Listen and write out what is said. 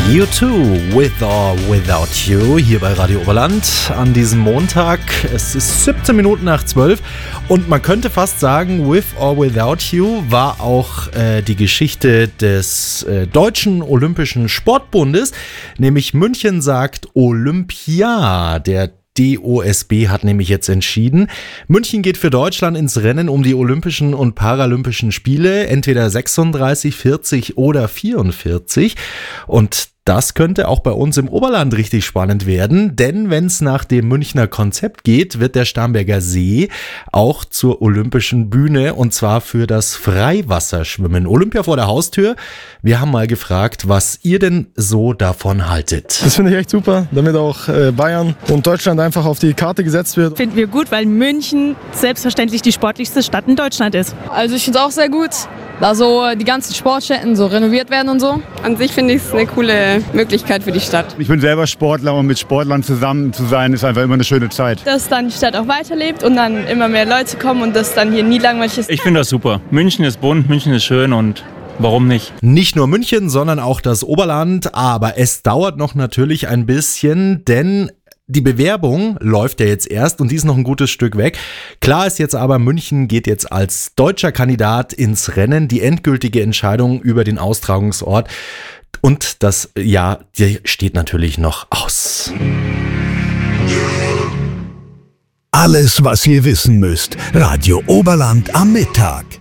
U2, With or Without You, hier bei Radio Oberland an diesem Montag. Es ist 17 Minuten nach 12 und man könnte fast sagen, With or Without You war auch die Geschichte des Deutschen Olympischen Sportbundes, nämlich München sagt Olympia. Der DOSB hat nämlich jetzt entschieden, München geht für Deutschland ins Rennen um die Olympischen und Paralympischen Spiele, entweder 36, 40 oder 44. Und das könnte auch bei uns im Oberland richtig spannend werden, denn wenn es nach dem Münchner Konzept geht, wird der Starnberger See auch zur olympischen Bühne und zwar für das Freiwasserschwimmen. Olympia vor der Haustür. Wir haben mal gefragt, was ihr denn so davon haltet. Das finde ich echt super, damit auch Bayern und Deutschland einfach auf die Karte gesetzt wird. Finden wir gut, weil München selbstverständlich die sportlichste Stadt in Deutschland ist. Also ich finde es auch sehr gut, da so die ganzen Sportstätten so renoviert werden und so. An sich finde ich es eine coole Möglichkeit für die Stadt. Ich bin selber Sportler und mit Sportlern zusammen zu sein, ist einfach immer eine schöne Zeit. Dass dann die Stadt auch weiterlebt und dann immer mehr Leute kommen und das dann hier nie langweilig ist. Ich finde das super. München ist bunt, München ist schön und warum nicht? Nicht nur München, sondern auch das Oberland, aber es dauert noch natürlich ein bisschen, denn die Bewerbung läuft ja jetzt erst und die ist noch ein gutes Stück weg. Klar ist jetzt aber, München geht jetzt als deutscher Kandidat ins Rennen. Die endgültige Entscheidung über den Austragungsort und das Jahr, die steht natürlich noch aus. Alles, was ihr wissen müsst. Radio Oberland am Mittag.